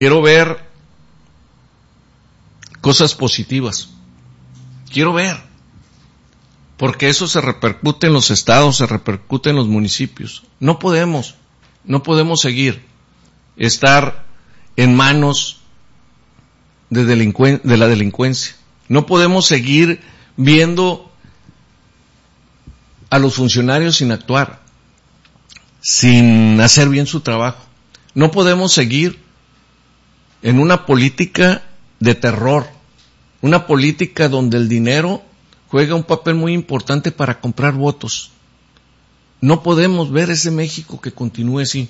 Quiero ver cosas positivas. Quiero ver. Porque eso se repercute en los estados, se repercute en los municipios. No podemos seguir estar en manos de la delincuencia. No podemos seguir viendo a los funcionarios sin actuar, sin hacer bien su trabajo. No podemos seguir en una política de terror, una política donde el dinero juega un papel muy importante para comprar votos. No podemos ver ese México que continúe así.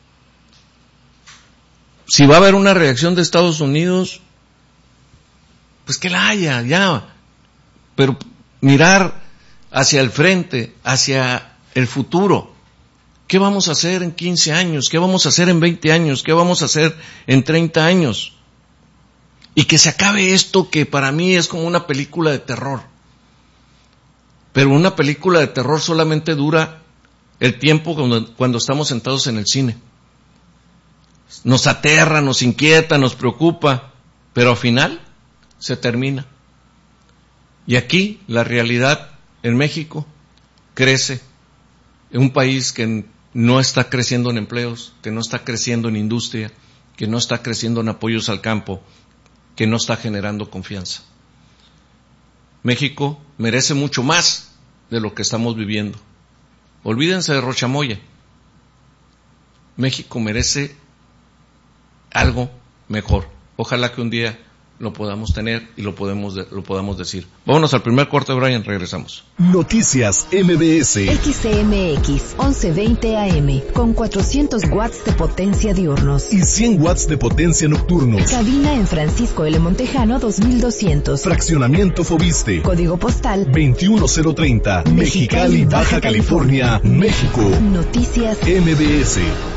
Si va a haber una reacción de Estados Unidos, pues que la haya, ya. Pero mirar hacia el frente, hacia el futuro. ¿Qué vamos a hacer en 15 años? ¿Qué vamos a hacer en 20 años? ¿Qué vamos a hacer en 30 años? Y que se acabe esto que para mí es como una película de terror. Pero una película de terror solamente dura el tiempo cuando estamos sentados en el cine. Nos aterra, nos inquieta, nos preocupa, pero al final se termina. Y aquí la realidad en México crece. En un país que no está creciendo en empleos, que no está creciendo en industria, que no está creciendo en apoyos al campo, que no está generando confianza. México merece mucho más de lo que estamos viviendo. Olvídense de Rochamoya. México merece algo mejor. Ojalá que un día lo podamos tener y lo podamos decir. Vámonos al primer corte, Brian, regresamos. Noticias MBS. XCMX 1120 AM con 400 watts de potencia diurnos y 100 watts de potencia nocturnos. Cabina en Francisco L. Montejano 2200. Fraccionamiento Fobiste. Código postal 21030. Mexicali, Baja California, México. Noticias MBS.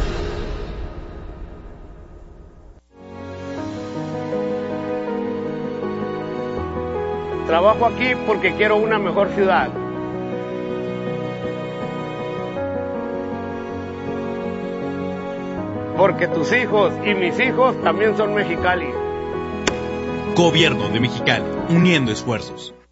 Trabajo aquí porque quiero una mejor ciudad. Porque tus hijos y mis hijos también son Mexicali. Gobierno de Mexicali, uniendo esfuerzos.